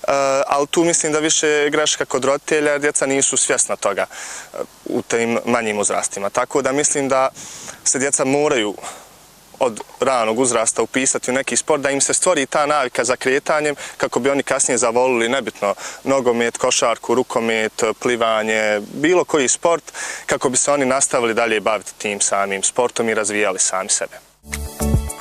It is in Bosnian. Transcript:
ali tu mislim da više je greška kod roditelja jer djeca nisu svjesna toga u tim manjim uzrastima. Tako da mislim da se djeca moraju od ranog uzrasta upisati u neki sport, da im se stvori ta navika za kretanjem kako bi oni kasnije zavolili, nebitno, nogomet, košarku, rukomet, plivanje, bilo koji sport, kako bi se oni nastavili dalje baviti tim samim sportom i razvijali sami sebe.